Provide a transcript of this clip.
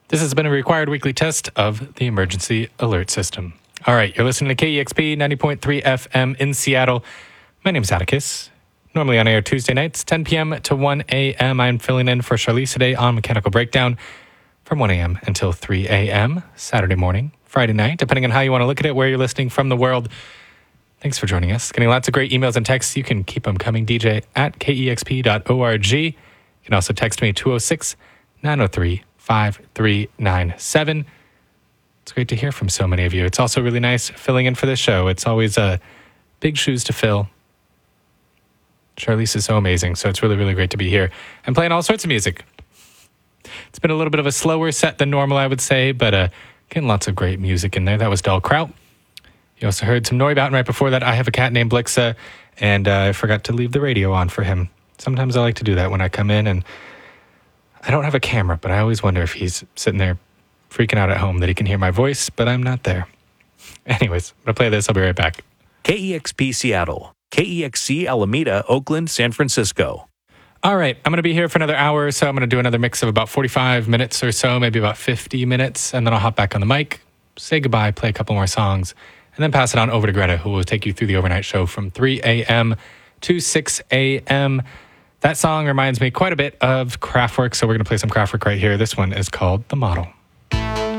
This has been a required weekly test of the emergency alert system. All right, you're listening to KEXP 90.3 FM in Seattle. My name's Atticus. Normally on air Tuesday nights, 10 p.m. to 1 a.m. I'm filling in for Charlize today on Mechanical Breakdown from 1 a.m. until 3 a.m. Saturday morning, Friday night, depending on how you want to look at it, where you're listening from the world. Thanks for joining us. Getting lots of great emails and texts. You can keep them coming, DJ at kexp.org. You can also text me 206-903-5397. It's great to hear from so many of you. It's also really nice filling in for this show. It's always big shoes to fill. Charlize is so amazing, so it's really, really great to be here and playing all sorts of music. It's been a little bit of a slower set than normal, I would say, but getting lots of great music in there. That was Dull Kraut. You also heard some Neubauten right before that. I Have a Cat Named Blixa, and I forgot to leave the radio on for him. Sometimes I like to do that when I come in, and I don't have a camera, but I always wonder if he's sitting there freaking out at home that he can hear my voice, but I'm not there. Anyways, I'm going to play this. I'll be right back. KEXP Seattle, KEXC Alameda, Oakland, San Francisco. All right, I'm going to be here for another hour or so. I'm going to do another mix of about 45 minutes or so, maybe about 50 minutes, and then I'll hop back on the mic, say goodbye, play a couple more songs, and then pass it on over to Greta, who will take you through the overnight show from 3 a.m. to 6 a.m. That song reminds me quite a bit of Kraftwerk, so we're going to play some Kraftwerk right here. This one is called The Model.